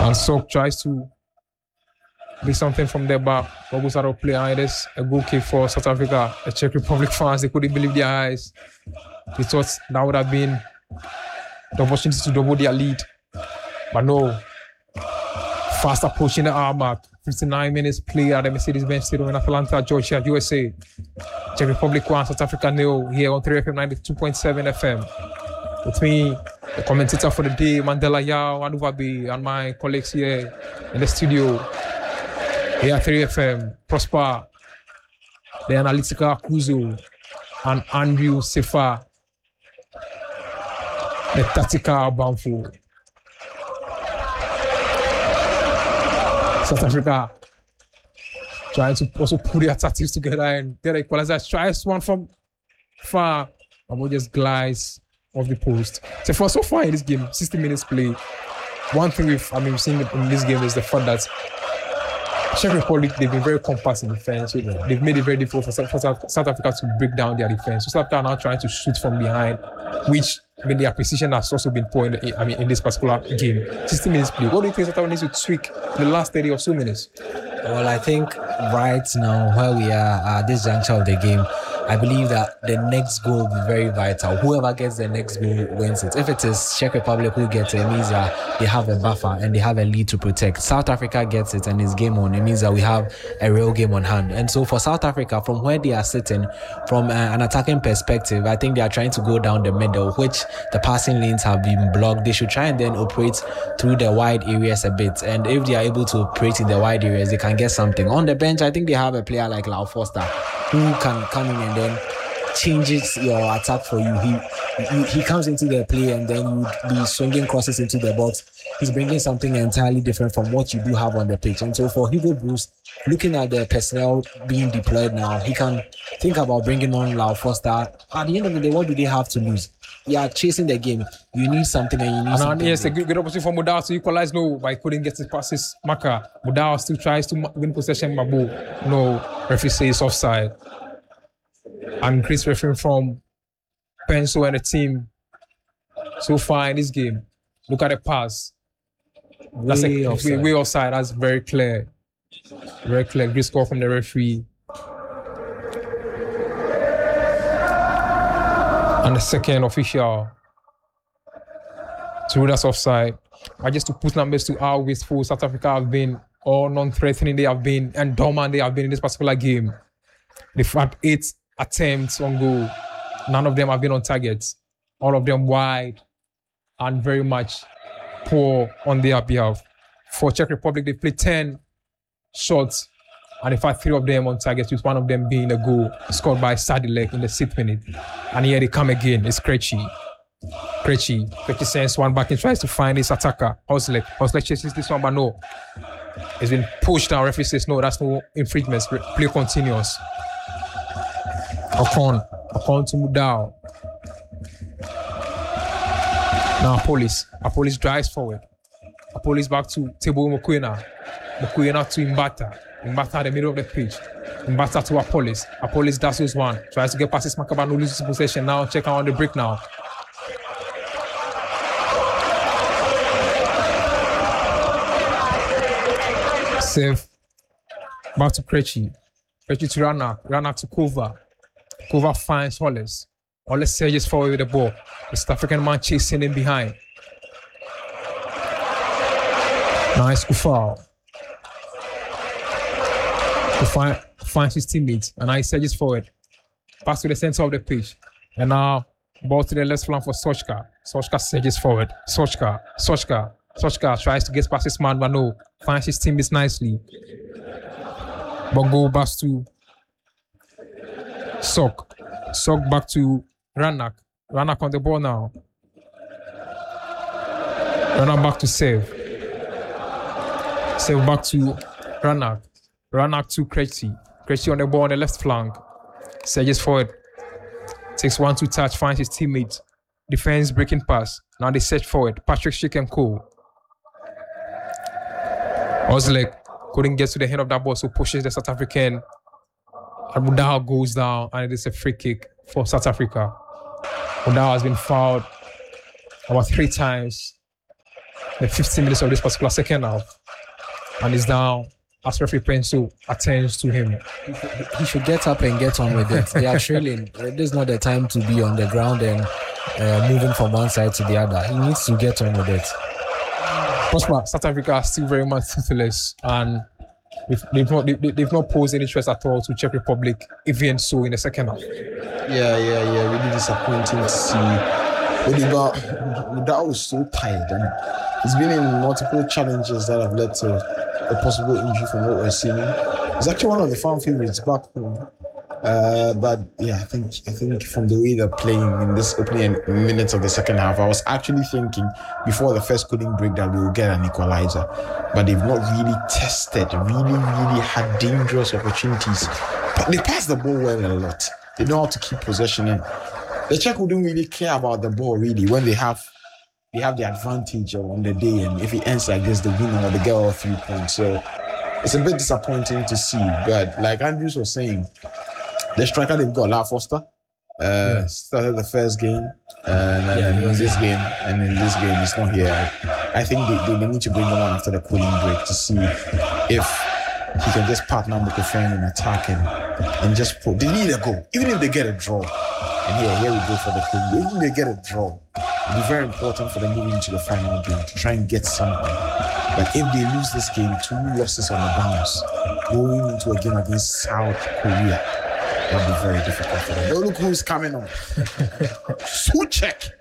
And Sok tries to do something from their back. What goes out of play? And it is a goal kick for South Africa. The Czech Republic fans, they couldn't believe their eyes. They thought that would have been the opportunity to double their lead. But no. Fast approaching the hour mark. 59 minutes play at the Mercedes-Benz Stadium in Atlanta, Georgia, USA. Czech Republic 1, South Africa 0 here on 3FM 92.7 FM. With me, the commentator for the day, Mandela Yao, Anuvabi, and my colleagues here in the studio. Here at 3FM, Prosper, the analytical Kuzo, and Andrew Sefa, the tactical Banfu. South Africa trying to also put their tactics together and get an equalizer. Tries one from far, and we just glides off the post. So far in this game, 60 minutes play. One thing we've seen in this game is the fact that Czech Republic, they've been very compact in defense. They've made it very difficult for South Africa to break down their defense. So South Africa are now trying to shoot from behind, which their precision has also been poor in this particular game. 60 minutes play. What do you think South Africa needs to tweak in the last 30 or so minutes? Well, I think right now, where we are at this juncture of the game, I believe that the next goal will be very vital. Whoever gets the next goal wins it. If it is Czech Republic who gets it, it means that they have a buffer and they have a lead to protect. South Africa gets it and it's game on. It means that we have a real game on hand. And so for South Africa, from where they are sitting, from an attacking perspective, I think they are trying to go down the middle, which the passing lanes have been blocked. They should try and then operate through the wide areas a bit. And if they are able to operate in the wide areas, they can get something. On the bench, I think they have a player like Lau Foster who can come in and then changes your attack for you. He comes into the play and then you be swinging crosses into the box. He's bringing something entirely different from what you do have on the pitch. And so for Hugo Broos, looking at the personnel being deployed now, he can think about bringing on Lau Foster. At the end of the day, what do they have to lose? They are chasing the game. You need something and you need something. Yes, a good opportunity for Mudau to equalize. No, but he couldn't get his passes. Maka. Mudau still tries to win possession. Mabu. No, referee says offside. And Chris referring from Penso and the team so far in this game. Look at the pass. That's way offside. That's very clear. Very clear. Good score from the referee. And the second official to rule that's offside. I just to put numbers to how wasteful South Africa have been, or non-threatening they have been, and dominant they have been in this particular game. They've had 8 attempts on goal. None of them have been on target. All of them wide and very much poor on their behalf. For Czech Republic, they played 10 shots and they've had 3 of them on target, with one of them being a goal scored by Sadilek in the 6th minute. And here they come again. It's Krejci. Krejci sends one back and tries to find his attacker, Ozlek. Ozlek chases this one, but no. It's been pushed down. Referee says no, that's no infringements. Play continues. Ocon to Mudau. Now Police drives forward. Police back to Tebo Mokoena. Mokoena to Mbata. Mbata at the middle of the pitch. Mbata to Apolis. Apolis dashes one. Tries to get past his Makabano, loses possession. Now check out on the break now. Save. Back to Krejci. Krejci to Ranak to Kova. Kova finds Hollis. Hollis surges forward with the ball. The South African man chasing him behind. Nice Kufal. Finds his teammates and now he surges forward. Pass to the center of the pitch. And now ball to the left flank for Sochka. Sochka surges forward. Sochka tries to get past his man, but no. Finds his teammates nicely. But go back to Sok back to Ranak. Ranak on the ball now. Ranak back to Save. Save back to Ranak. Ranak to Krejci. Krejci on the ball on the left flank. Surges forward. Takes 1-2 touch, finds his teammate. Defense breaking pass. Now they search forward. Patrick Schick and Cole. Ozlek couldn't get to the head of that ball, so pushes the South African. And Mudau goes down, and it is a free kick for South Africa. Mudau has been fouled about 3 times the 15 minutes of this particular second half, and is down as referee Penso attends to him. He should get up and get on with it. They are trailing. This is not the time to be on the ground and moving from one side to the other. He needs to get on with it. Prosper, South Africa are still very much toothless, and they've not posed any threats at all to Czech Republic, even so in the second half. Yeah. Really disappointing to see. Mudau was so tired, and he's been in multiple challenges that have led to a possible injury from what we're seeing. He's actually one of the fan favorites back home. But yeah, I think from the way they're playing in this opening minutes of the second half, I was actually thinking before the first cooling break that we will get an equalizer. But they've not really tested, really had dangerous opportunities. But they pass the ball well a lot. They know how to keep possession in. The Czech wouldn't really care about the ball really when they have the advantage on the day, and if it ends like this, the winner or the girl a few points. So it's a bit disappointing to see. But like Andrews was saying, the striker they've got, Lau Foster, started the first game, and in this game he's not here. I think they need to bring him on after the cooling break to see if he can just partner Mukofeng in attacking and just put. They need a goal, even if they get a draw. And here we go for the cooling. Even if they get a draw, it'll be very important for them moving into the final game to try and get something. But if they lose this game, 2 losses on the bounce, going into a game against South Korea, that'll be very difficult for them. Look who's coming on. Souček.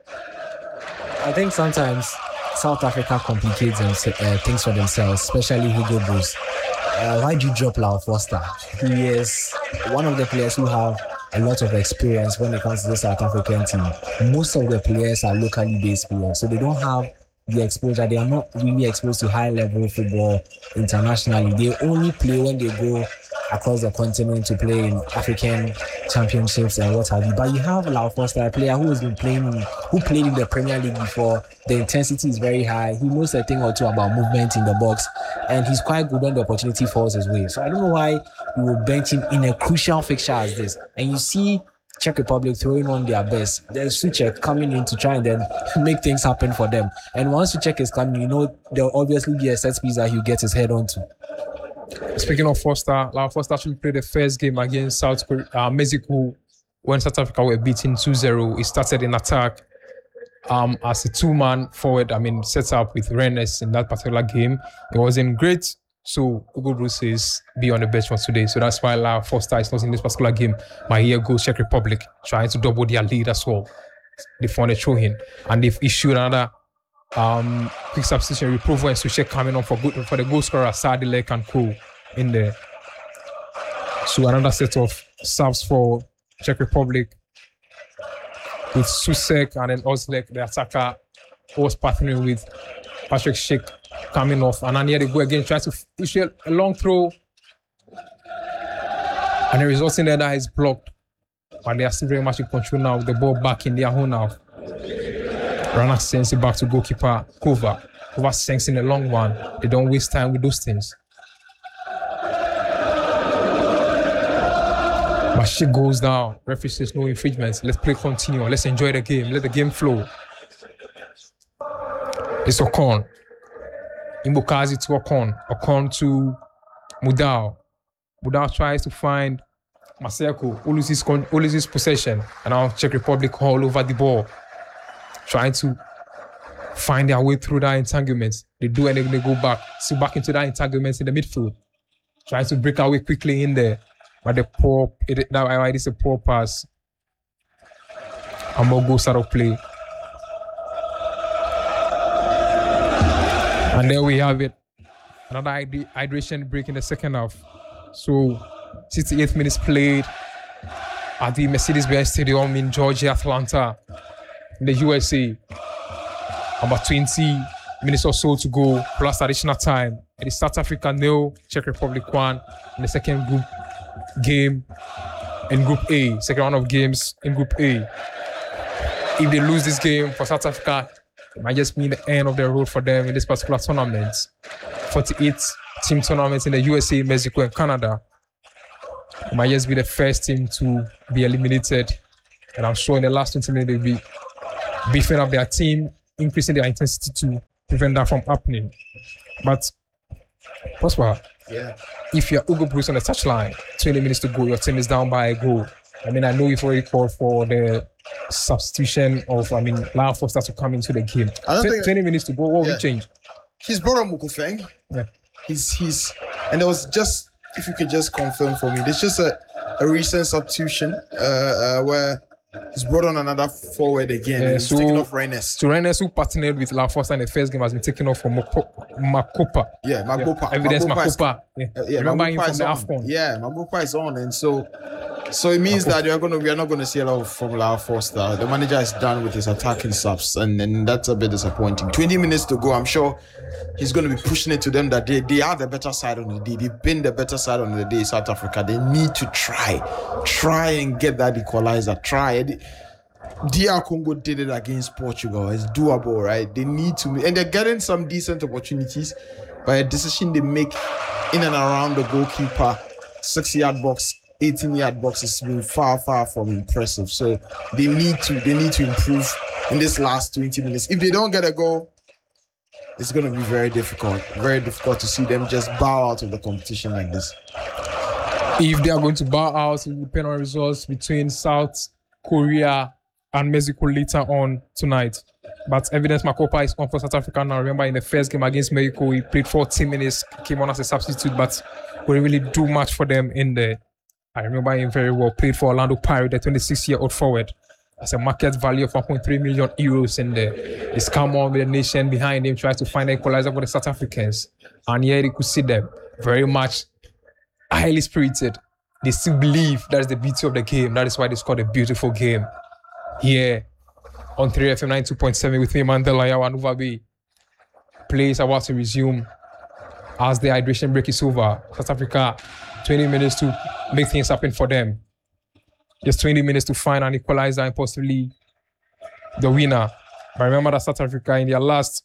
I think sometimes South Africa complicates things for themselves, especially Hugo Broos. Why do you drop Lau Foster? He is one of the players who have a lot of experience when it comes to the South African team. Most of the players are locally based players, so they don't have the exposure. They are not really exposed to high-level football internationally. They only play when they go across the continent to play in African championships and what have you. But you have Lau Foster, a player who played in the Premier League before. The intensity is very high. He knows a thing or two about movement in the box, and he's quite good when the opportunity falls his way. So I don't know why you would bench him in a crucial fixture as this. And you see Czech Republic throwing on their best. There's Souček coming in to try and then make things happen for them. And once Souček is coming, you know there'll obviously be a set piece that he'll get his head onto. Speaking of Foster, Lau Foster actually played the first game against Mexico when South Africa were beaten 2-0. He started in attack as a two-man forward. Set up with Rennes in that particular game. It wasn't great, so Hugo Broos says be on the bench for today. So that's why Lau Foster is not in this particular game. But here goes Czech Republic trying to double their lead as well. They found a throw-in, and they've issued another quick substitution. Reprovo and Souček coming on for the goal scorer Sadilek and Co in there. So another set of subs for Czech Republic with Souček and then Ozlek, the attacker, was partnering with Patrick Schick coming off. And then here they go again, trying to issue a long throw. And the result in there that is blocked. But they are still very much in control now with the ball back in their own half. Rana sends it back to goalkeeper Kova. Kova sinks in a long one. They don't waste time with those things. But she goes down. Referee says no infringements. Let's play continue. Let's enjoy the game. Let the game flow. It's Ocon. Imbokazi to Ocon. Ocon to Mudau. Mudau tries to find Maseko, who loses possession. And now Czech Republic all over the ball, trying to find their way through that entanglement. They do, and then they go back. So back into that entanglement in the midfield, trying to break away quickly in there. But it is a poor pass. Amor goes out of play. And there we have it. Another hydration break in the second half. So 68 minutes played at the Mercedes-Benz Stadium in Georgia, Atlanta, in the USA. About 20 minutes or so to go, plus additional time. It is South Africa 0, Czech Republic 1 in the second group game in Group A, second round of games in Group A. If they lose this game for South Africa, it might just mean the end of the road for them in this particular tournament. 48 team tournaments in the USA, Mexico, and Canada. It might just be the first team to be eliminated. And I'm sure in the last 20 minutes, they'll be beefing up their team, increasing their intensity to prevent that from happening. But Prosper, Yeah. if you're Hugo Bruce on the touchline, 20 minutes to go, your team is down by a goal. I mean, I know you've already called for the substitution of, Lion Foster to come into the game. I don't think- 20 minutes to go, what will Yeah. change? He's brought on Mukufeng. Yeah. He's and there was just, if you could just confirm for me, there's just a recent substitution where he's brought on another forward again. Yeah, and he's so- taking off Reines. So Rennes, who partnered with Lion Foster in the first game, has been taken off for Makopa. Yeah, Magopa. Evidence Magopa is- Makopa. Yeah. Remember him Magopa from is the on. AFCON. Yeah, Magopa is on, and so it means that we are not going to see a lot from Lion Foster. The manager is done with his attacking subs, and that's a bit disappointing. 20 minutes to go. I'm sure he's going to be pushing it to them that they are the better side on the day. They've been the better side on the day. South Africa. They need to try and get that equalizer. DR Congo did it against Portugal. It's doable, right? They need to, and they're getting some decent opportunities, but a decision they make in and around the goalkeeper, 6-yard box, 18-yard box has been far from impressive. So they need to improve in this last 20 minutes. If they don't get a goal, it's going to be very difficult to see them just bow out of the competition like this. If they are going to bow out, it will depend on results between South Korea and Mexico later on tonight. But Evidence Makopa is on for South Africa now. Remember, in the first game against Mexico, he played 14 minutes, came on as a substitute, but couldn't really do much for them in there. I remember him very well. Played for Orlando Pirates, the 26-year-old forward. That's a market value of 1.3 million euros in there. He's come on with the nation behind him, tries to find an equalizer for the South Africans. And here you could see them very much highly spirited. They still believe that is the beauty of the game. That is why they scored a beautiful game. Here on 3FM 92.7 with me, Mandela Yawanuvabi. Play is about to resume as the hydration break is over. South Africa, 20 minutes to make things happen for them. Just 20 minutes to find an equalizer and possibly the winner. But remember that South Africa in their last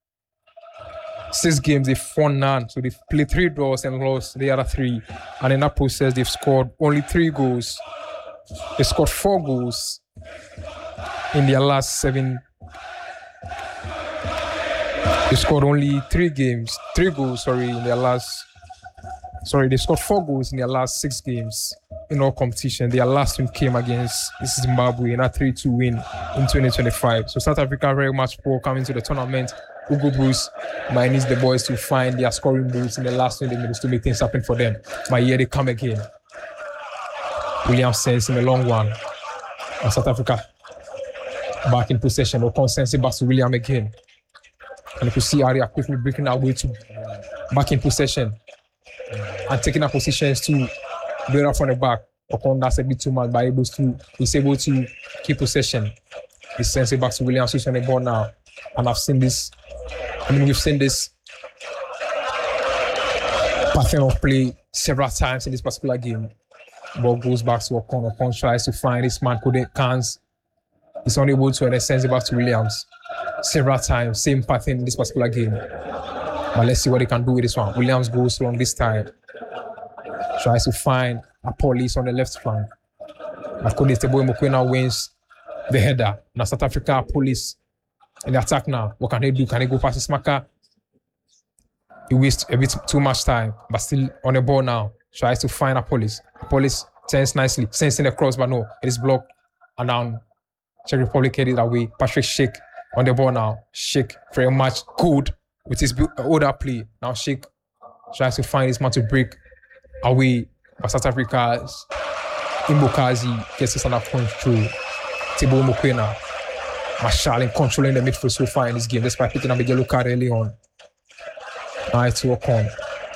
6 games, they've won none. So they've played 3 draws and lost the other 3. And in that process, they've scored only 3 goals. They scored 4 goals in their last 7. They scored only 3 goals, in their last. They scored 4 goals in their last 6 games in all competition. Their last win came against Zimbabwe in a 3-2 win in 2025. So South Africa very much poor coming to the tournament. Hugo Bruce might need the boys to find their scoring boots in the last 20 minutes to make things happen for them. But here they come again. William Sense in the long one. And South Africa back in possession. Or Consensi back to William again. And you can see Aria quickly breaking our way to back in possession. And taking our positions to build up from the back. Ocon, that's a bit too much, but he's able to keep possession. He sends it back to Williams, who's on the ball now. And we've seen this pattern of play several times in this particular game. Ball goes back to Ocon. Ocon tries to find this man, can't. He's unable to, and then sends it back to Williams. Several times, same pattern in this particular game. But let's see what they can do with this one. Williams goes long this time. Tries to find a police on the left flank. Teboho Mokoena wins the header. Now South Africa police in the attack now. What can they do? Can they go past the smacker? He wastes a bit too much time, but still on the ball now. Tries to find a police. Police turns nicely, sends in the cross, but no, it is blocked. And now Czech Republic headed away. Patrick Schick on the ball now. Schick very much good with his older play. Now Schick tries to find his man to break away, but South Africa's Imbokazi gets this under control. Teboho Mokoena, Marshall in controlling the midfield so far in this game, despite picking up a yellow card early on. Now it's to Ocon.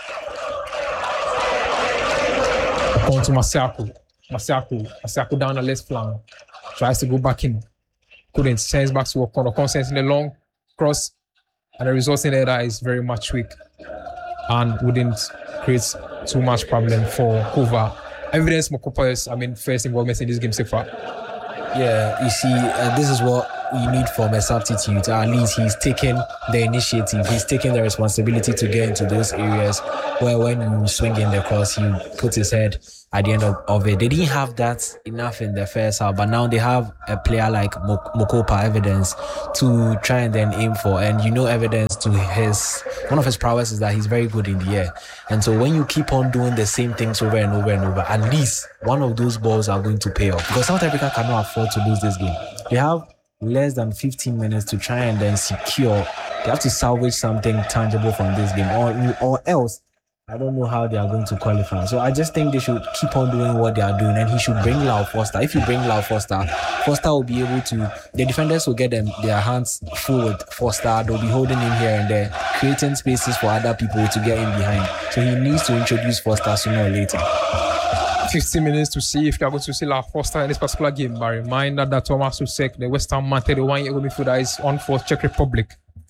Ocon to Masiako. Masiako down the left flank. Tries to go back in. Couldn't, sends back to Ocon. Ocon sends in a long cross, and the result in there is very much weak and wouldn't create too much problem for Kova. Evidence Mokopa's, first involvement in this game so far. Yeah, you see, this is what you need from a substitute. At least he's taking the initiative. He's taking the responsibility to get into those areas where when you swing in the cross, he puts his head at the end of it. They didn't have that enough in the first half, but now they have a player like Mokopa, Evidence, to try and then aim for. And Evidence, to one of his prowess is that he's very good in the air. And so when you keep on doing the same things over and over and over, at least one of those balls are going to pay off. Because South Africa cannot afford to lose this game. They have less than 15 minutes to try and then secure. They have to salvage something tangible from this game, or else I don't know how they are going to qualify. So I just think they should keep on doing what they are doing, and he should bring Lau Foster. If you bring Lau Foster, Foster will be able to, the defenders will get their hands full with Foster. They'll be holding him here and there, creating spaces for other people to get in behind. So he needs to introduce Foster sooner or later. 15 minutes to see if they are going to see Lau Foster in this particular game. But reminder that Thomas Susek, the West Ham man, 31-year-old midfielder, is on for Czech Republic.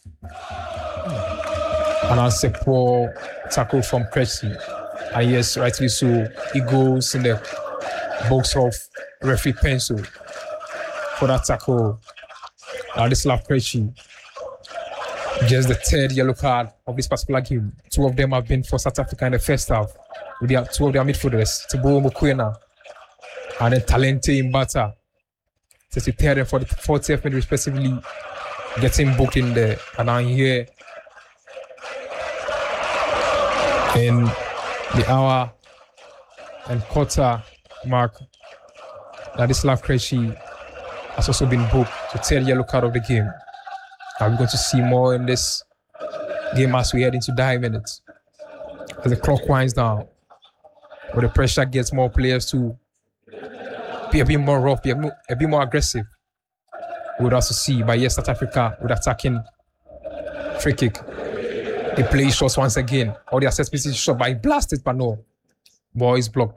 And that's a poor tackle from Krejci. And yes, rightly so, he goes in the box of referee pencil for that tackle. Ladislav Krejci. Just the third yellow card of this particular game. Two of them have been for South Africa in the first half. With two of their midfielders, Teboho Mokoena and then Talente Mbata. 33rd and 40th minute respectively, getting booked in there. And I'm here in the hour and quarter mark. Ladislav Krejci has also been booked to third yellow card of the game. Are we going to see more in this game as we head into 9 minutes? As the clock winds down, where the pressure gets more players to be a bit more rough, be a bit more aggressive. We would also see, but yes, South Africa with attacking free kick. They play shots once again. Or they assess specific shot, but he blasted, but no. Ball is blocked.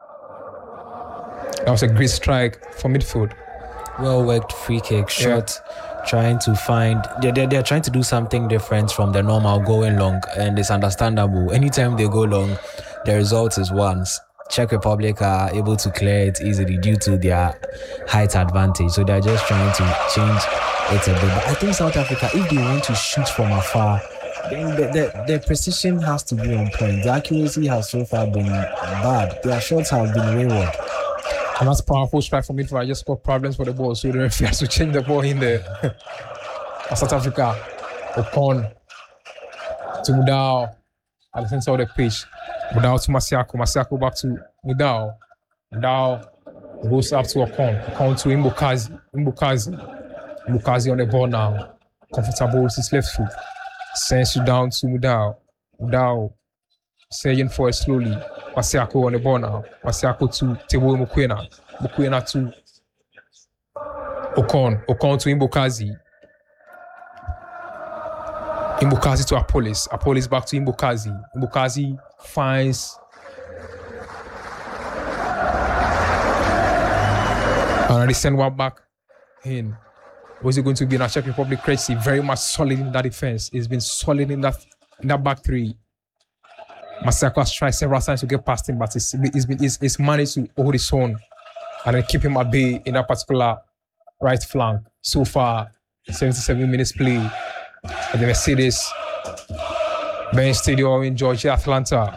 That was a great strike for midfield. Well worked free kick shot. Trying to find, they're trying to do something different from the normal going long, and it's understandable. Anytime they go long, the result is once. Czech Republic are able to clear it easily due to their height advantage. So they're just trying to change it a bit. But I think South Africa, if they want to shoot from afar, then the precision has to be on point. The accuracy has so far been bad. Their shots have been wayward. And that's powerful strike for midfield. I just got problems for the ball, so the referee has to change the ball in there. South Africa, Ocon to Mudau at the center of the pitch. Mudau to Masiako. Masiako back to Mudau. Mudau goes up to Ocon. Ocon to Imbokazi. Imbokazi on the ball now. Comfortable with his left foot. Sends you down to Mudau. Mudau saying for it slowly. Masiako on the ball now. Masiako to Teboho Mokoena. Mokoena to Ocon. Ocon to Imbokazi. Imbokazi to Apolis. Apolis back to Imbokazi. Imbokazi finds and they send one back in. Was it going to be in a Czech Republic? Krejci very much solid in that defense. He's been solid in that back three. Masiako has tried several times to get past him, but he's managed to hold his own and then keep him at bay in that particular right flank. So far, 77 minutes play at the Mercedes-Benz Stadium in Georgia, Atlanta.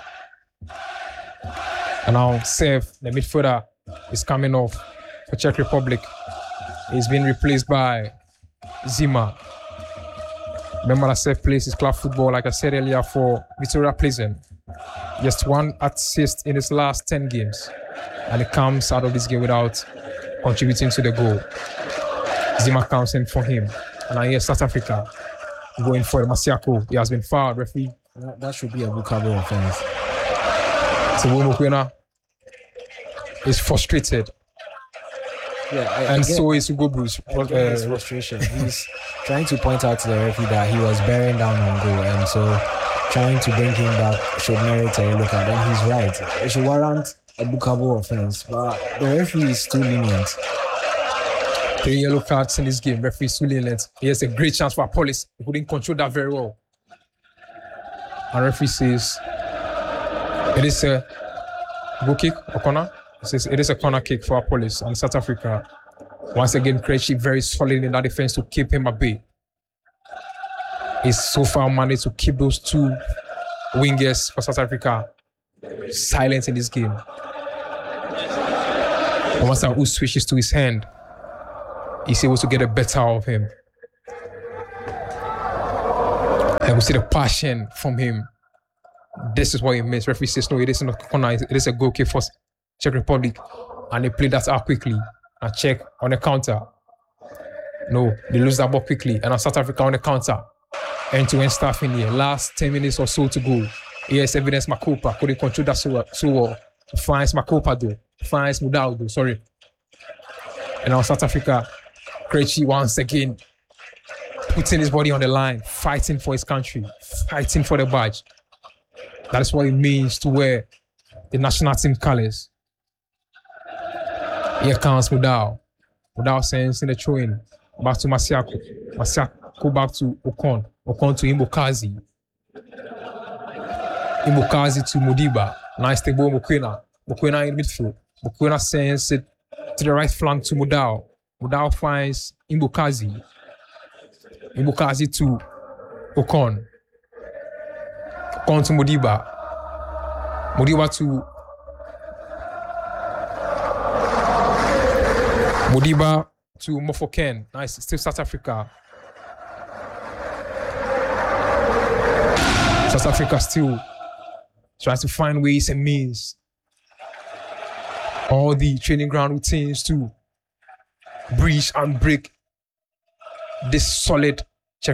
And now Seth, the midfielder, is coming off for Czech Republic. He's been replaced by Zima. Remember that Seth plays his club football, like I said earlier, for Victoria Pleasant. Just one assist in his last 10 games. And he comes out of this game without contributing to the goal. Zima comes in for him. And I hear South Africa going for Masiako. He has been fouled, referee. That should be a bookable offense. Teboho Mokoena is frustrated. Yeah, so is Hugo Bruce. His frustration. He's trying to point out to the referee that he was bearing down on goal, and so trying to bring him back should merit a look at. And he's right. It should warrant a bookable offense, but the referee is too lenient. 3 yellow cards in this game. Referee is too lenient. He has a great chance for Apolis. He couldn't control that very well. And referee says it is a goal kick or corner. It says it is a corner kick for Apolis and South Africa Once again, Krejci very solid in that defense to keep him at bay. He's so far managed to keep those two wingers for South Africa silent in this game. And once Ahu switches to his hand, he's able to get a better of him. And we see the passion from him. This is what he means. Referee says, no, it isn't a corner. It is a goal kick for Czech Republic. And they play that out quickly and check on the counter. No, they lose that ball quickly. And now South Africa on the counter. End-to-end stuff in here. Last 10 minutes or so to go. Yes, evidence Makopa couldn't control that so well. Finds Makopa though. Finds Mudau though, sorry. And now South Africa, Krejci once again putting his body on the line, fighting for his country, fighting for the badge. That is what it means to wear the national team colors. Here comes Mudau. Mudau sends in the throw-in. Back to Masiako. Masiako back to Ocon. Ocon to Imbokazi. Imbokazi to Modiba. Nice take ball, Mokoena. Mokoena in midfield. Mokoena sends it to the right flank to Mudau. Mudau finds Imbokazi. Imbokazi to Ocon. Ocon to Modiba. Modiba to Modiba to Mofoken. Nice, still South Africa. South Africa still tries to find ways and means. All the training ground routines to breach and break this solid